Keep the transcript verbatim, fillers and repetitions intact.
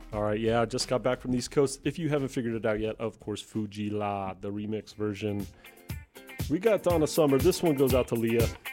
All right, yeah, I just got back from the East Coast. If you haven't figured it out yet, of course, Fuji La, the remix version. We got Donna Summer. This one goes out to Leah.